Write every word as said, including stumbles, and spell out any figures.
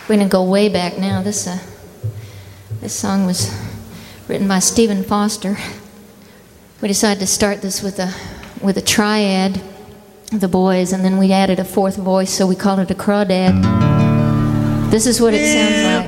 We're going to go way back now. This uh, this song was written by Stephen Foster. We decided to start this with a with a triad, the boys, and then we added a fourth voice, so we called it a crawdad. This is what it sounds like.